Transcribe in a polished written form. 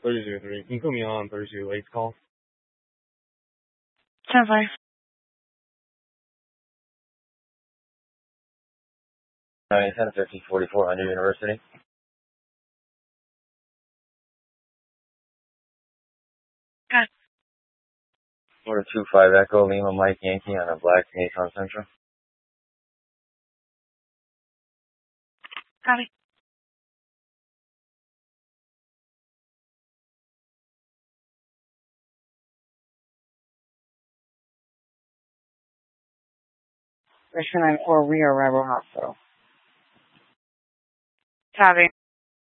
3203. Can you put me on 3208's call? 10-5. 10-13-44 under University. Got it. Order 25 Echo Lima Mike Yankee on a black Nissan Sentra. Got it. Rescue 94, we are Rebel Hospital. Copy.